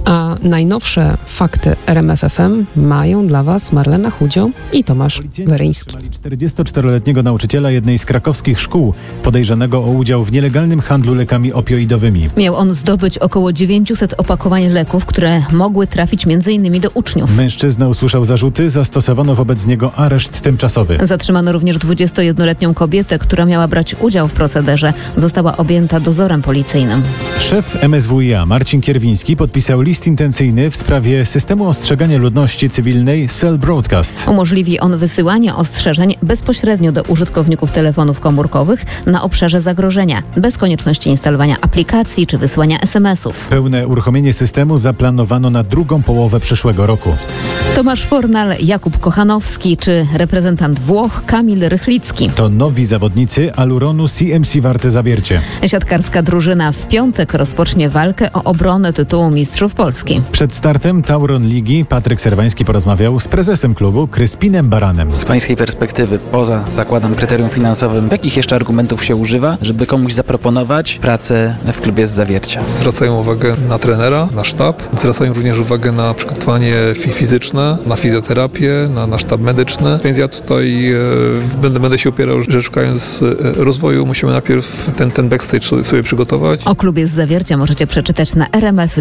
A najnowsze fakty RMF FM mają dla Was Marlena Chudzio i Tomasz Weryński. 44-letniego nauczyciela jednej z krakowskich szkół, podejrzanego o udział w nielegalnym handlu lekami opioidowymi. Miał on zdobyć około 900 opakowań leków, które mogły trafić m.in. do uczniów. Mężczyzna usłyszał zarzuty, zastosowano wobec niego areszt tymczasowy. Zatrzymano również 21-letnią kobietę, która miała brać udział w procederze. Została objęta dozorem policyjnym. Szef MSWiA Marcin Kierwiński podpisał list intencyjny w sprawie systemu ostrzegania ludności cywilnej Cell Broadcast. Umożliwi on wysyłanie ostrzeżeń bezpośrednio do użytkowników telefonów komórkowych na obszarze zagrożenia, bez konieczności instalowania aplikacji czy wysyłania SMS-ów. Pełne uruchomienie systemu zaplanowano na drugą połowę przyszłego roku. Tomasz Fornal, Jakub Kochanowski czy reprezentant Włoch Kamil Rychlicki. To nowi zawodnicy Aluronu CMC Warte Zawiercie. Siatkarska drużyna w piątek rozpocznie walkę o obronę tytułu Mistrzów Polski. Przed startem Tauron Ligi Patryk Serwański porozmawiał z prezesem klubu Kryspinem Baranem. Z pańskiej perspektywy, poza zakładam kryterium finansowym, jakich jeszcze argumentów się używa, żeby komuś zaproponować pracę w klubie z Zawiercia? Zwracają uwagę na trenera, na sztab. Zwracają również uwagę na przygotowanie fizyczne, na fizjoterapię, na sztab medyczny. Więc ja tutaj będę się upierał, że szukając rozwoju musimy najpierw ten backstage sobie przygotować. O klubie z Zawiercia możecie przeczytać na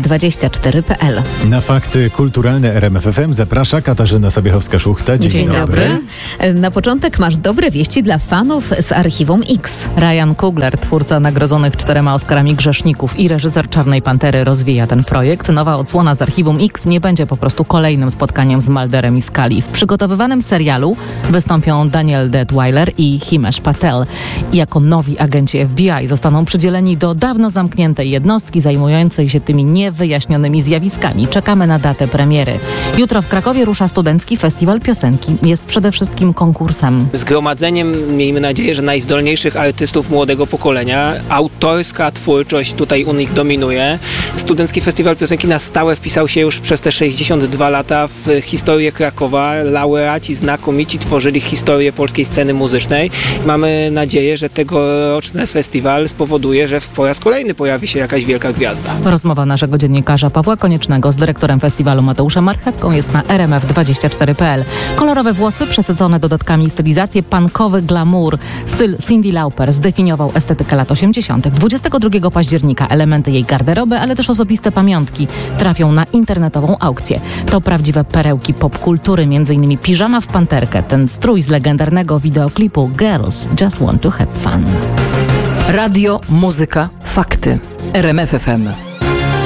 rmf24.pl. Na fakty kulturalne RMF FM zaprasza Katarzyna Sobiechowska-Szuchta. Dzień dobry. Na początek masz dobre wieści dla fanów z Archiwum X. Ryan Coogler, twórca nagrodzonych 4 Oscarami Grzeszników i reżyser Czarnej Pantery, rozwija ten projekt. Nowa odsłona z Archiwum X nie będzie po prostu kolejnym spotkaniem z Mulderem i Scully. W przygotowywanym serialu wystąpią Daniel Deadwyler i Himesh Patel. Jako nowi agenci FBI zostaną przydzieleni do dawno zamkniętej jednostki zajmującej się tymi niewyjaśnionymi zjawiskami. Czekamy na datę premiery. Jutro w Krakowie rusza Studencki Festiwal Piosenki. Jest przede wszystkim konkursem. Zgromadzeniem, miejmy nadzieję, że najzdolniejszych artystów młodego pokolenia. Autorska twórczość tutaj u nich dominuje. Studencki Festiwal Piosenki na stałe wpisał się już przez te 62 lata w historię Krakowa. Laureaci znakomici tworzyli historię polskiej sceny muzycznej. Mamy nadzieję, że tegoroczny festiwal spowoduje, że po raz kolejny pojawi się jakaś wielka gwiazda. Rozmowa naszego dziennikarza Pawła Koniecznego z dyrektorem festiwalu Mateuszem Marchewką jest na rmf24.pl. Kolorowe włosy przesycone dodatkami, stylizację punkowy glamour. Styl Cyndi Lauper zdefiniował estetykę lat 80. 22 października elementy jej garderoby, ale też osobiste pamiątki trafią na internetową aukcję. To prawdziwe perełki popkultury, m.in. piżama w panterkę, ten strój z legendarnego wideoklipu Girls Just Want to Have Fun. Radio, muzyka, fakty. RMF FM.